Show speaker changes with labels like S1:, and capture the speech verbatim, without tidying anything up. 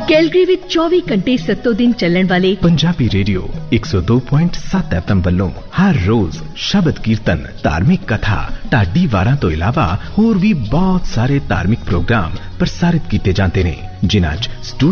S1: Calgary ਵਿੱਚ ਚੌਵੀ ਘੰਟੇ ਸੱਤੋਂ ਦਿਨ ਚੱਲਣ ਵਾਲੇ
S2: ਪੰਜਾਬੀ ਰੇਡੀਓ ਇੱਕ ਸੌ ਦੋ ਪੁਆਇੰਟ ਸੱਤ ਐਫ ਐਮ ਵੱਲੋਂ ਹਰ ਰੋਜ਼ ਸ਼ਬਦ ਕੀਰਤਨ, ਧਾਰਮਿਕ ਕਥਾ, ਢਾਡੀ ਵਾਰਾਂ ਤੋਂ ਇਲਾਵਾ ਹੋਰ ਵੀ ਬਹੁਤ ਸਾਰੇ ਧਾਰਮਿਕ ਪ੍ਰੋਗਰਾਮ ਪ੍ਰਸਾਰਿਤ ਕੀਤੇ ਜਾਂਦੇ ਨੇ, ਜਿਨ੍ਹਾਂ 'ਚ